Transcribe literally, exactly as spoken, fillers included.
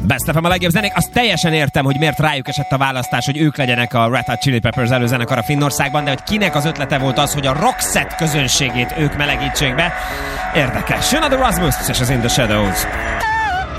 Best ef em a legjobb zenék. Azt teljesen értem, hogy miért rájuk esett a választás, hogy ők legyenek a Red Hot Chili Peppers előzenekar a Finnországban, de hogy kinek az ötlete volt az, hogy a Roxette közönségét ők melegítsék be. Érdekes. Jön a The Rasmus és az In the Shadows.